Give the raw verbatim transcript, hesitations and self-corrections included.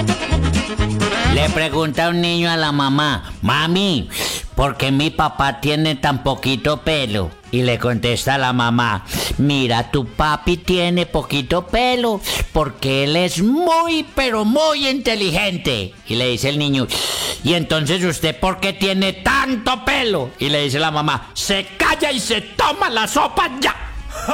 Le pregunta un niño a la mamá: mami, ¿por qué mi papá tiene tan poquito pelo? Y le contesta la mamá: mira, tu papi tiene poquito pelo porque él es muy, pero muy inteligente. Y le dice el niño: ¿y entonces usted por qué tiene tanto pelo? Y le dice la mamá: se calla y se toma la sopa ya.